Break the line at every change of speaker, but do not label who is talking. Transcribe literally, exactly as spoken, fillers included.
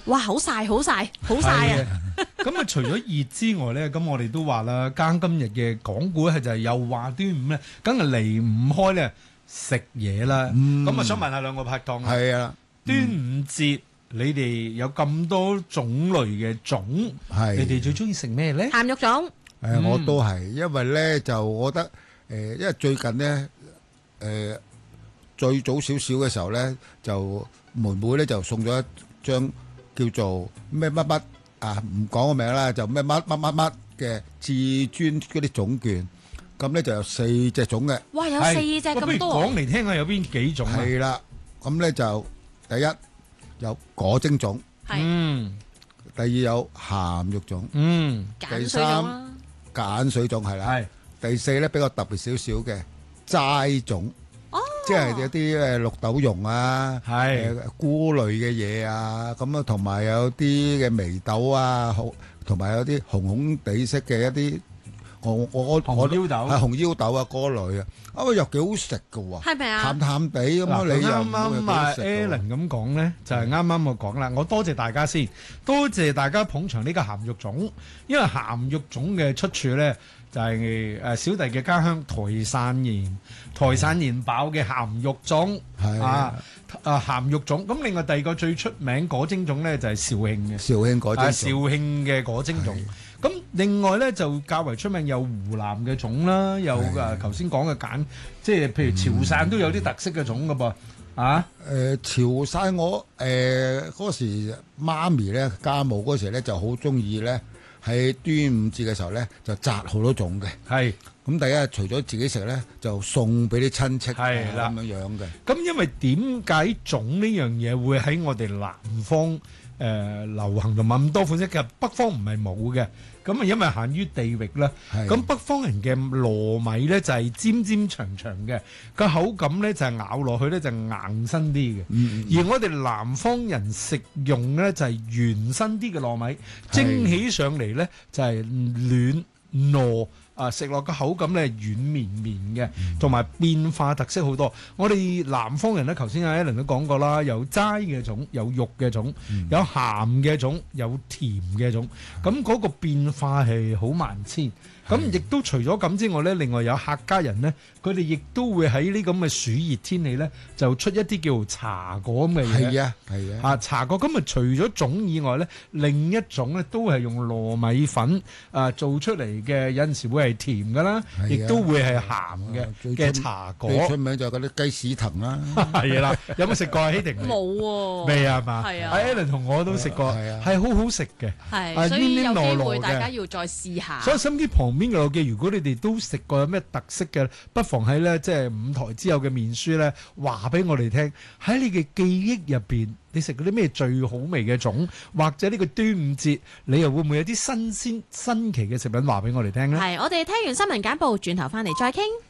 哇，好曬好曬好曬啊！
咁啊，除咗熱之外咧，咁我哋都話啦，間今日嘅港股係就係又話端午咧，梗係離唔開咧食嘢啦。咁啊、嗯，想問下兩個拍檔啊，
係啊，
端午節你哋有咁多種類嘅粽，你哋最中意食咩咧？
鹹肉粽。
誒、呃，我都係，因為咧就我覺得誒、呃，因為最近咧誒、呃、最早少少嘅時候咧，就妹妹咧就送咗一張叫做咩乜乜啊，唔講個名啦，就咩乜乜乜乜嘅至尊嗰啲粽券，咁咧就有四隻粽嘅。
哇，有四隻咁多。
不如講嚟聽下有邊幾種啊？
係啦，咁咧就第一有果蒸粽，
嗯，
第二有鹹肉粽，
嗯，
第三鹼水粽係啦，係第四咧比較特別少少嘅齋粽，哦，即係有啲誒綠豆蓉啊，係誒菇類嘅嘢啊，咁啊同埋有啲嘅眉豆啊，紅同埋有啲紅紅地色嘅一啲，我我我
紅腰豆
係紅腰豆啊嗰類啊，啊又幾好食噶喎，
係咪啊？
淡淡地咁啊，你又
啱啱啊 Alan 咁講咧，就係啱啱我講啦。我多謝大家先，多謝大家捧場呢個鹹肉粽，因為鹹肉粽嘅出處咧就係誒小弟嘅家鄉台山縣，台山縣爆嘅鹹肉粽啊啊鹹肉粽。咁另外第二個最出名果蒸粽咧就係肇慶嘅
肇慶果蒸粽，
肇慶嘅果蒸粽。咁另外咧就較為出名有湖南嘅粽啦，有誒頭先講嘅鹼，即係譬如潮汕都有啲特色嘅粽噶噃啊！
誒潮汕我誒嗰時媽咪咧家務嗰時咧就好中意咧喺端午節嘅時候咧就摘好多粽嘅，係咁第一除咗自己食咧就送俾啲親戚係啦咁樣樣嘅。
咁因為點解粽呢樣嘢會喺我哋南方誒流行同埋咁多款式嘅，北方唔係冇嘅？咁啊，因為限於地域啦。咁北方人嘅糯米咧就係尖尖長長嘅，個口感咧就係咬落去咧就硬身啲嘅。嗯、而我哋南方人食用咧就係圓身啲嘅糯米，蒸起上嚟咧就係軟糯。啊！食落個口感咧軟綿綿嘅，同埋變化特色好多。我哋南方人咧，頭先阿 Alan 都講過啦，有齋嘅粽，有肉嘅粽，嗯、有鹹嘅粽，有甜嘅粽。咁嗰個變化係好萬千。咁亦都除咗咁之外咧，另外有客家人咧，佢哋亦都會喺呢咁嘅暑熱天氣咧，就出一啲叫茶果咁嘅嘢。係啊，係啊。啊茶果咁啊，除咗粽以外咧，另一種咧都係用糯米粉啊做出嚟嘅，有陣時會係甜㗎啦，亦都會係鹹嘅嘅茶果。
最出名就係嗰啲雞屎藤啦。
係啦，有冇食過啊？希婷
冇喎。
未啊嘛？
係啊。
阿 Alan 同我都食過，係好好食嘅。
係，所以有機會大家要再試下。
所以心機旁邊嘅老記，如果你哋都食過有咩特色嘅，不妨喺咧即係五台之後嘅面書咧，話俾我哋聽。喺你嘅記憶入邊，你食嗰啲咩最好味嘅粽，或者呢個端午節，你又會唔會有啲新鮮新奇嘅食品話俾我哋聽咧？
係，我哋聽完新聞簡報，轉頭翻嚟再傾。